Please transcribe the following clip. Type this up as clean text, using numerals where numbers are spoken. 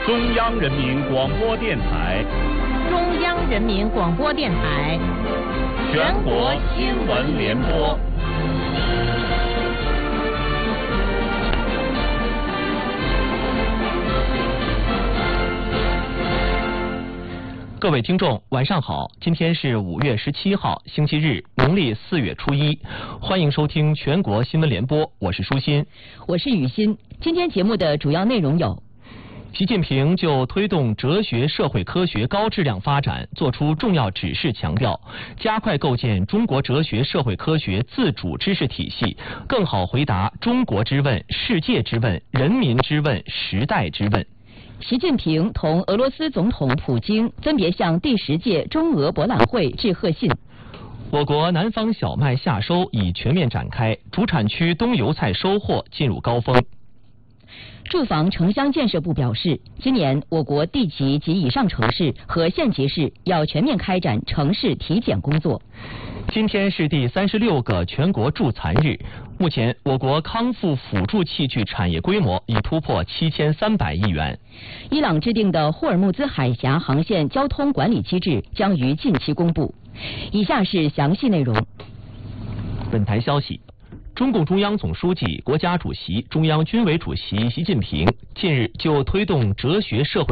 中央人民广播电台， 中央人民广播电台， 全国新闻联播。 各位听众，晚上好！今天是5月17号，星期日，农历4月初1，欢迎收听全国新闻联播，我是舒心， 我是雨欣。今天节目的主要内容有： 习近平就推动哲学社会科学高质量发展作出重要指示，强调加快构建中国哲学社会科学自主知识体系，更好回答中国之问、世界之问、人民之问、时代之问。 习近平同俄罗斯总统普京分别向第10届中俄博览会致贺信。 我国南方小麦夏收已全面展开，主产区冬油菜收获进入高峰。 住房城乡建设部表示，今年我国地级及以上城市和县级市要全面开展城市体检工作。 今天是第36个全国助残日，目前我国康复辅助器具产业规模已突破7300亿元。 伊朗制定的霍尔木兹海峡航线交通管理机制将于近期公布。以下是详细内容。 本台消息，中共中央总书记、国家主席、中央军委主席习近平近日就推动哲学社会